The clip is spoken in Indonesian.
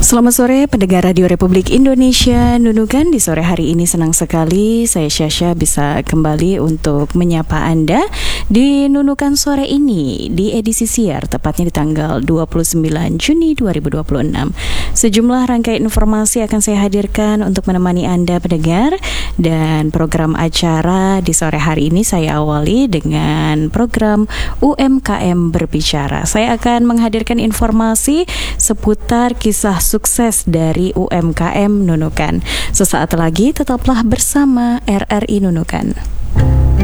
Selamat sore pendengar Radio Republik Indonesia Nunukan. Di sore hari ini senang sekali saya Syasha bisa kembali untuk menyapa Anda di Nunukan sore ini di edisi siar, tepatnya di tanggal 29 Juni 2026. Sejumlah rangkaian informasi akan saya hadirkan untuk menemani Anda pendengar, dan program acara di sore hari ini saya awali dengan program UMKM Berbicara. Saya akan menghadirkan informasi seputar kisah sukses dari UMKM Nunukan. Sesaat lagi tetaplah bersama RRI Nunukan.